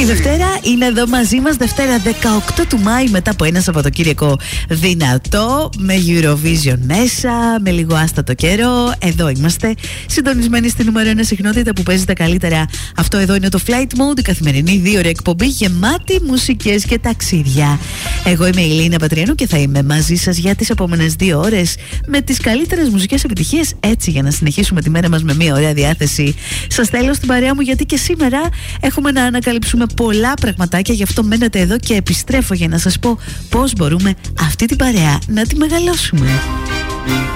Η Δευτέρα είναι εδώ μαζί μας. Δευτέρα 18 του Μάη, μετά από ένα Σαββατοκύριακο δυνατό, με Eurovision μέσα, με λίγο άστατο καιρό. Εδώ είμαστε, συντονισμένοι στην νούμερο 1 συχνότητα που παίζει τα καλύτερα. Αυτό εδώ είναι το Flight Mode, η καθημερινή 2ωρη εκπομπή γεμάτη μουσικές και ταξίδια. Εγώ είμαι η Λίνα Πατριανού και θα είμαι μαζί σας για τις επόμενες 2 ώρες με τις καλύτερες μουσικές επιτυχίες, έτσι για να συνεχίσουμε τη μέρα μας με μια ωραία διάθεση. Σας θέλω στην παρέα μου, γιατί και σήμερα έχουμε να ανακαλύψουμε πολλά πραγματάκια. Γι' αυτό μένετε εδώ και επιστρέφω για να σας πω πώς μπορούμε αυτή την παρέα να τη μεγαλώσουμε.